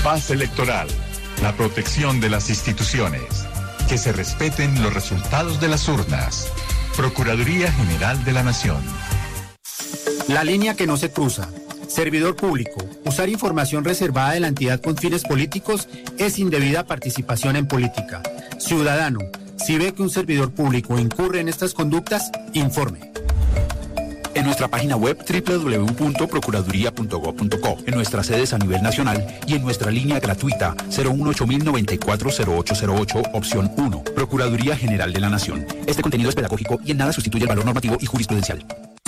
Paz electoral, la protección de las instituciones, que se respeten los resultados de las urnas. Procuraduría General de la Nación. La línea que no se cruza. Servidor público, usar información reservada de la entidad con fines políticos es indebida participación en política. Ciudadano, si ve que un servidor público incurre en estas conductas, informe. En nuestra página web www.procuraduría.gov.co, en nuestras sedes a nivel nacional y en nuestra línea gratuita 018-094-0808, opción 1. Procuraduría General de la Nación. Este contenido es pedagógico y en nada sustituye el valor normativo y jurisprudencial.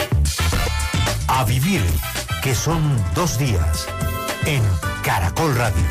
A vivir, que son 2 días, en Caracol Radio.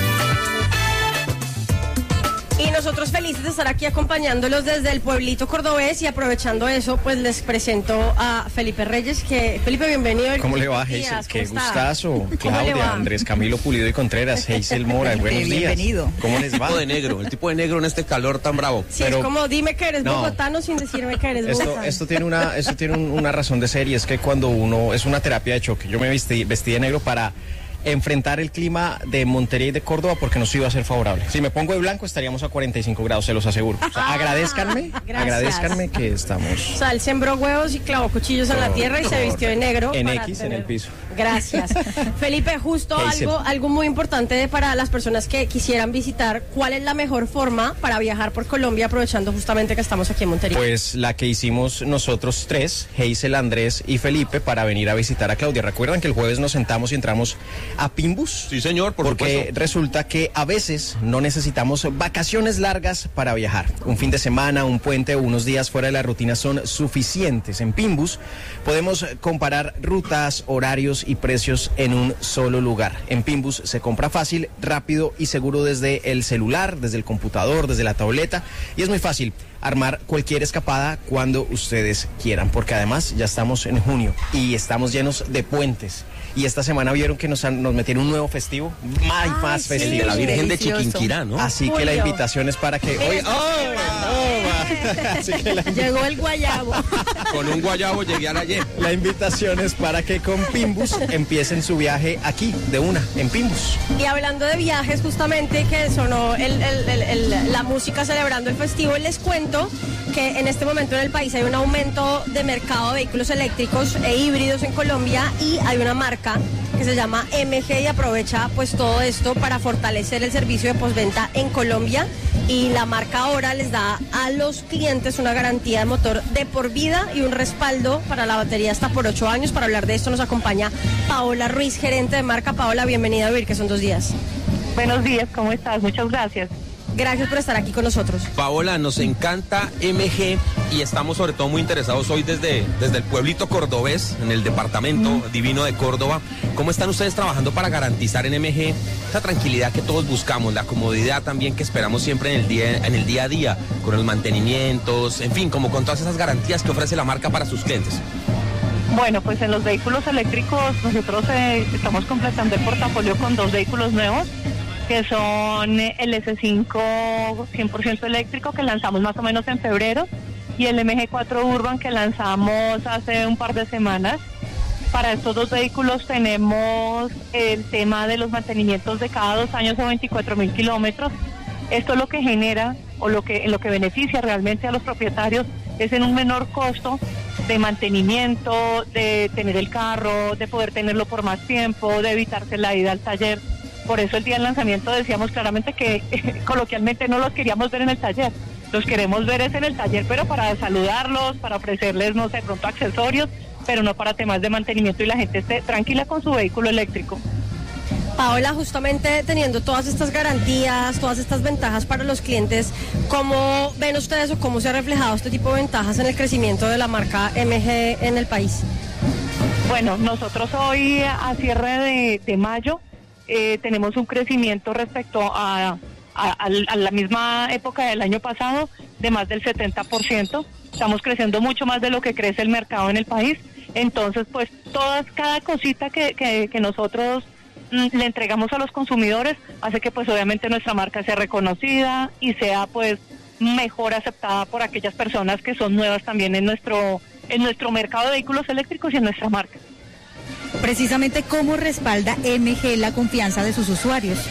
Y nosotros felices de estar aquí acompañándolos desde el pueblito cordobés, y aprovechando eso, pues les presento a Felipe Reyes, que Felipe, bienvenido. ¿Cómo le va, Heisel? Qué gustazo. Claudia, Andrés Camilo Pulido y Contreras, Heisel Mora, buenos días. Bienvenido. ¿Cómo les va? El tipo de negro en este calor tan bravo. Sí, pero es como dime que eres bogotano sin decirme que eres bogotano. Esto tiene una razón de ser, y es que cuando uno, es una terapia de choque. Yo me vestí de negro para enfrentar el clima de Montería y de Córdoba, porque nos iba a ser favorable. Si me pongo de blanco estaríamos a 45 grados, se los aseguro. O sea, agradézcanme que estamos. O sea, él sembró huevos y clavó cuchillos en la tierra y se vistió de negro. En X en el piso. Gracias. Felipe, justo algo muy importante para las personas que quisieran visitar, ¿cuál es la mejor forma para viajar por Colombia, aprovechando justamente que estamos aquí en Montería? Pues la que hicimos nosotros tres, Heisel, Andrés y Felipe, para venir a visitar a Claudia. ¿Recuerdan que el jueves nos sentamos y entramos a Pimbus? Sí, señor, porque supuesto. Resulta que a veces no necesitamos vacaciones largas para viajar. Un fin de semana, un puente o unos días fuera de la rutina son suficientes. En Pimbus podemos comparar rutas, horarios y precios en un solo lugar. En Pimbus se compra fácil, rápido y seguro desde el celular, desde el computador, desde la tableta, y es muy fácil armar cualquier escapada cuando ustedes quieran, porque además ya estamos en junio y estamos llenos de puentes. Y esta semana vieron que nos metieron un nuevo festivo, más festivo. El de la Virgen de Chiquinquirá, ¿no? Así que la invitación es para que... Llegó el guayabo. Con un guayabo llegué a la Y. La invitación es para que con Pimbus empiecen su viaje aquí, de una, en Pimbus. Y hablando de viajes, justamente que sonó la música celebrando el festivo, les cuento que en este momento en el país hay un aumento de mercado de vehículos eléctricos e híbridos en Colombia, y hay una marca que se llama MG y aprovecha pues todo esto para fortalecer el servicio de postventa en Colombia, y la marca ahora les da a los clientes una garantía de motor de por vida y un respaldo para la batería hasta por 8 años. Para hablar de esto nos acompaña Paola Ruiz, gerente de marca. Paola, bienvenida a Vivir, que son 2 días. Buenos días, ¿cómo estás? Muchas gracias. Gracias por estar aquí con nosotros. Paola, nos encanta MG y estamos sobre todo muy interesados hoy desde el pueblito cordobés, en el departamento divino de Córdoba. ¿Cómo están ustedes trabajando para garantizar en MG esa tranquilidad que todos buscamos, la comodidad también que esperamos siempre en el día a día, con los mantenimientos, en fin, como con todas esas garantías que ofrece la marca para sus clientes? Bueno, pues en los vehículos eléctricos nosotros estamos completando el portafolio con 2 vehículos nuevos, que son el S5 100% eléctrico, que lanzamos más o menos en febrero, y el MG4 Urban, que lanzamos hace un par de semanas. Para estos 2 vehículos tenemos el tema de los mantenimientos de cada 2 años o 24.000 kilómetros. Esto lo que genera, o en lo que beneficia realmente a los propietarios, es en un menor costo de mantenimiento, de tener el carro, de poder tenerlo por más tiempo, de evitarse la ida al taller. Por eso el día del lanzamiento decíamos claramente que coloquialmente no los queríamos ver en el taller, los queremos ver en el taller, pero para saludarlos, para ofrecerles, no sé, de pronto accesorios, pero no para temas de mantenimiento, y la gente esté tranquila con su vehículo eléctrico. Paola, justamente teniendo todas estas garantías, todas estas ventajas para los clientes, ¿cómo ven ustedes o cómo se ha reflejado este tipo de ventajas en el crecimiento de la marca MG en el país? Bueno, nosotros hoy a cierre de mayo tenemos un crecimiento respecto a la misma época del año pasado de más del 70%. Estamos creciendo mucho más de lo que crece el mercado en el país. Entonces, pues cada cosita que nosotros le entregamos a los consumidores hace que pues obviamente nuestra marca sea reconocida y sea pues mejor aceptada por aquellas personas que son nuevas también en nuestro mercado de vehículos eléctricos y en nuestra marca. Precisamente, ¿cómo respalda MG la confianza de sus usuarios?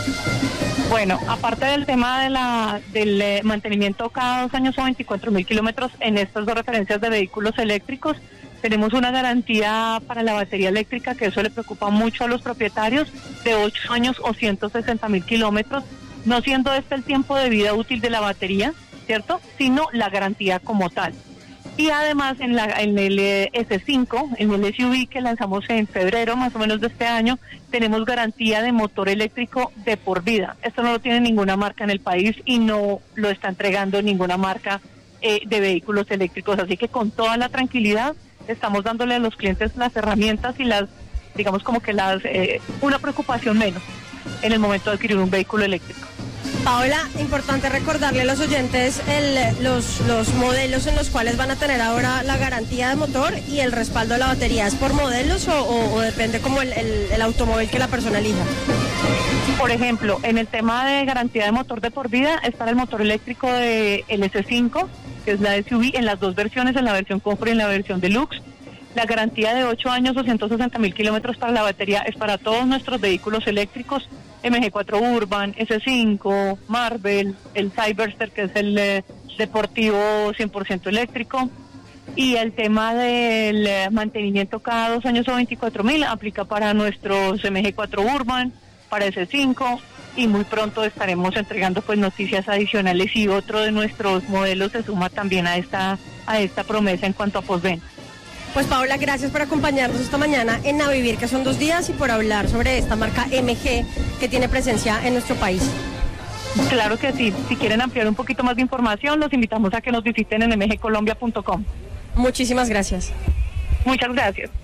Bueno, aparte del tema del mantenimiento cada 2 años o 24.000 kilómetros en estas dos referencias de vehículos eléctricos, tenemos una garantía para la batería eléctrica, que eso le preocupa mucho a los propietarios, de 8 años o 160.000 kilómetros, no siendo este el tiempo de vida útil de la batería, ¿cierto? Sino la garantía como tal. Y además en el S5, en el SUV que lanzamos en febrero más o menos de este año, tenemos garantía de motor eléctrico de por vida. Esto no lo tiene ninguna marca en el país y no lo está entregando ninguna marca de vehículos eléctricos. Así que con toda la tranquilidad estamos dándole a los clientes las herramientas y digamos como que una preocupación menos en el momento de adquirir un vehículo eléctrico. Paola, importante recordarle a los oyentes los modelos en los cuales van a tener ahora la garantía de motor y el respaldo de la batería. ¿Es por modelos o depende como el automóvil que la persona elija? Por ejemplo, en el tema de garantía de motor de por vida está el motor eléctrico de el S5, que es la SUV, en las dos versiones, en la versión Comfort y en la versión Deluxe. La garantía de 8 años o 160.000 kilómetros para la batería es para todos nuestros vehículos eléctricos, MG4 Urban, S5, Marvel, el Cyberster, que es el deportivo 100% eléctrico. Y el tema del mantenimiento cada 2 años o 24.000 aplica para nuestros MG4 Urban, para S5, y muy pronto estaremos entregando pues noticias adicionales y otro de nuestros modelos se suma también a esta promesa en cuanto a postventa. Pues Paola, gracias por acompañarnos esta mañana en A Vivir, que son 2 días, y por hablar sobre esta marca MG que tiene presencia en nuestro país. Claro que sí. Si quieren ampliar un poquito más de información, los invitamos a que nos visiten en mgcolombia.com. Muchísimas gracias. Muchas gracias.